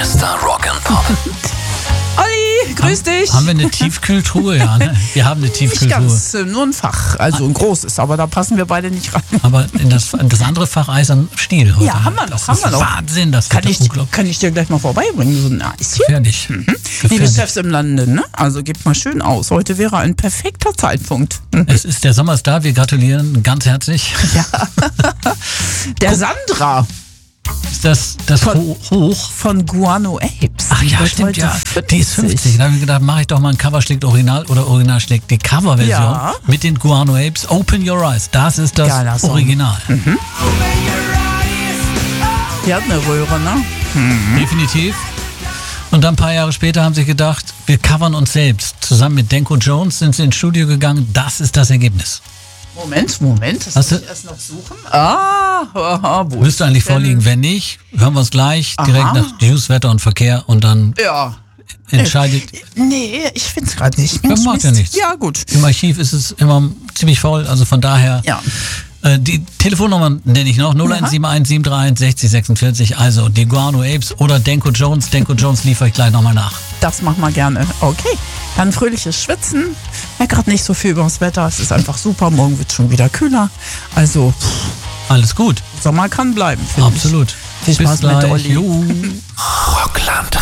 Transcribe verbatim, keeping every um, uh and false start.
Bester Rock'n'Pop. Olli, grüß dich. Haben wir eine Tiefkühltruhe? Ja, ne? Wir haben eine Nicht Tiefkühltruhe. ganz, äh, nur ein Fach, also ein großes, aber da passen wir beide nicht rein. Aber in das, in das andere Fach Eis am Stiel heute. Ja, haben wir noch, das haben ist wir noch. Wahnsinn, das Kann wird ich, unglaublich kann ich dir gleich mal vorbeibringen, so ein Eischen? gefährlich. Mhm. Liebe gefährlich. Chefs im Lande, ne? Also gebt mal schön aus. Heute wäre ein perfekter Zeitpunkt. Es ist der Sommer ist da, wir gratulieren ganz herzlich. Der Sandra Ist das, das Von- Ho Hoch? von Guano Apes. Ach ja, wird stimmt, heute ja. Die ist fünfzig. Da habe ich gedacht, mache ich doch mal ein Cover schlägt Original oder Original schlägt die Coverversion Ja. mit den Guano Apes. Open Your Eyes. Das ist das Geiler Song. Original. Die hat eine Röhre, ne? Definitiv. Und dann ein paar Jahre später haben sie gedacht, wir covern uns selbst. Zusammen mit Denko Jones sind sie ins Studio gegangen. Das ist das Ergebnis. Moment, Moment, das Hast muss du- ich erst noch suchen. Ah, aha, wo Müsste ist eigentlich denn- vorliegen. Wenn nicht, hören wir es gleich direkt Aha. nach News, Wetter und Verkehr und dann Ja. entscheidet. Nee, ich find's gerade nicht. Ja, macht ja nichts. Ja, gut. Im Archiv ist es immer ziemlich voll, also von daher. Ja. Äh, die Telefonnummer nenne ich noch, null eins sieben eins sieben drei eins sechzig sechsundvierzig, also die Guano Apes oder Denko Jones. Denko Jones liefere ich gleich nochmal nach. Das machen wir gerne. Okay. Dann fröhliches Schwitzen. Ja, gerade nicht so viel über das Wetter. Es ist einfach super. Morgen wird schon wieder kühler. Also, pff, Alles gut, Sommer kann bleiben, finde ich. absolut. Viel Spaß Bis mit gleich. Olli. Jo. Rockland.